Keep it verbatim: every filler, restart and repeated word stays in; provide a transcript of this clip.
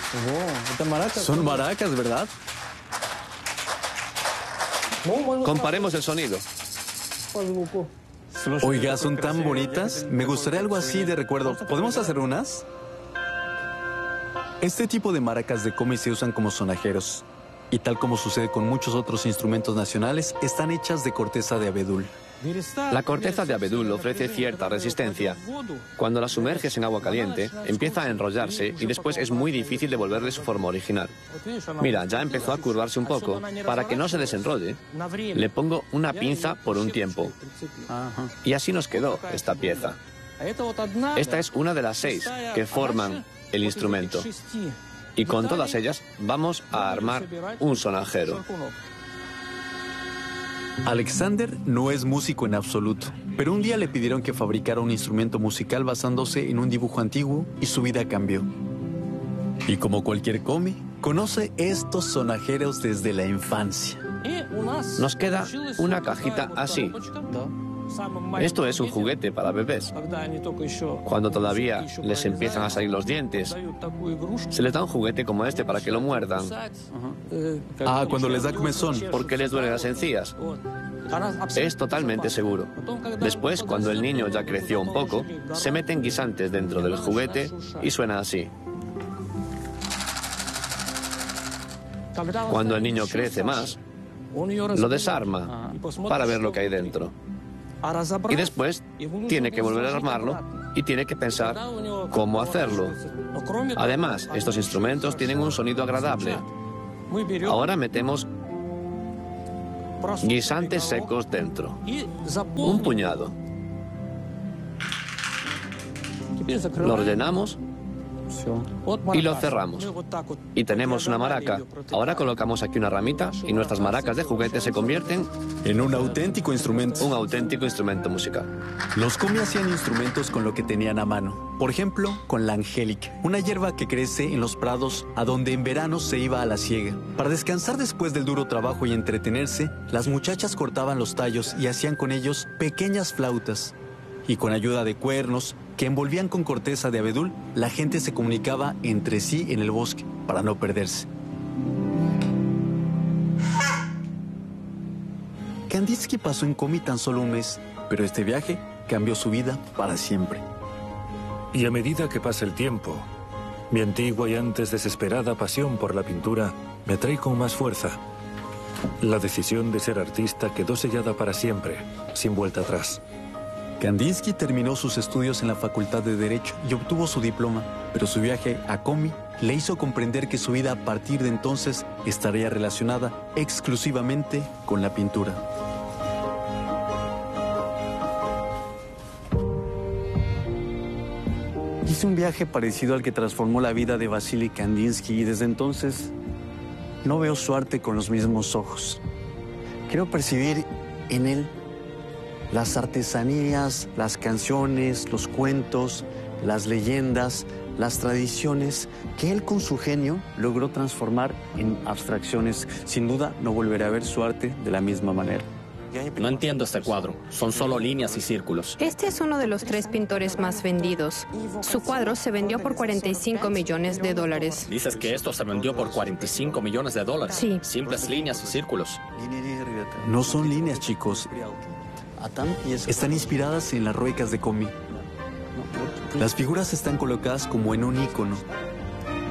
Son maracas, ¿verdad? Comparemos el sonido. Oiga, son tan bonitas. Me gustaría algo así de recuerdo. ¿Podemos hacer unas? Este tipo de maracas de comi se usan como sonajeros. Y tal como sucede con muchos otros instrumentos nacionales, están hechas de corteza de abedul. La corteza de abedul ofrece cierta resistencia. Cuando la sumerges en agua caliente, empieza a enrollarse y después es muy difícil devolverle su forma original. Mira, ya empezó a curvarse un poco. Para que no se desenrolle, le pongo una pinza por un tiempo. Y así nos quedó esta pieza. Esta es una de las seis que forman el instrumento. Y con todas ellas vamos a armar un sonajero. Alexander no es músico en absoluto, pero un día le pidieron que fabricara un instrumento musical basándose en un dibujo antiguo y su vida cambió. Y como cualquier comi, conoce estos sonajeros desde la infancia. Nos queda una cajita así. Esto es un juguete para bebés. Cuando todavía les empiezan a salir los dientes, se les da un juguete como este para que lo muerdan. Ah, cuando les da comezón. Porque les duelen las encías. Es totalmente seguro. Después, cuando el niño ya creció un poco, se meten guisantes dentro del juguete y suena así. Cuando el niño crece más, lo desarma para ver lo que hay dentro. Y después tiene que volver a armarlo y tiene que pensar cómo hacerlo. Además, estos instrumentos tienen un sonido agradable. Ahora metemos guisantes secos dentro. Un puñado. Lo rellenamos y lo cerramos. Y tenemos una maraca. Ahora colocamos aquí una ramita y nuestras maracas de juguete se convierten en un auténtico instrumento. Un auténtico instrumento musical. Los comi hacían instrumentos con lo que tenían a mano. Por ejemplo, con la angélica, una hierba que crece en los prados a donde en verano se iba a la siega. Para descansar después del duro trabajo y entretenerse, las muchachas cortaban los tallos y hacían con ellos pequeñas flautas. Y con ayuda de cuernos que envolvían con corteza de abedul, la gente se comunicaba entre sí en el bosque para no perderse. Kandinsky pasó en Komi tan solo un mes, pero este viaje cambió su vida para siempre. Y a medida que pasa el tiempo, mi antigua y antes desesperada pasión por la pintura me atrae con más fuerza. La decisión de ser artista quedó sellada para siempre, sin vuelta atrás. Kandinsky terminó sus estudios en la Facultad de Derecho y obtuvo su diploma, pero su viaje a Komi le hizo comprender que su vida a partir de entonces estaría relacionada exclusivamente con la pintura. Hice un viaje parecido al que transformó la vida de Vasily Kandinsky y desde entonces no veo su arte con los mismos ojos. Quiero percibir en él las artesanías, las canciones, los cuentos, las leyendas, las tradiciones que él con su genio logró transformar en abstracciones. Sin duda no volveré a ver su arte de la misma manera. No entiendo este cuadro. Son solo líneas y círculos. Este es uno de los tres pintores más vendidos. Su cuadro se vendió por cuarenta y cinco millones de dólares. ¿Dices que esto se vendió por cuarenta y cinco millones de dólares? Sí. Simples líneas y círculos. No son líneas, chicos. Están inspiradas en las ruecas de Komi. Las figuras están colocadas como en un ícono.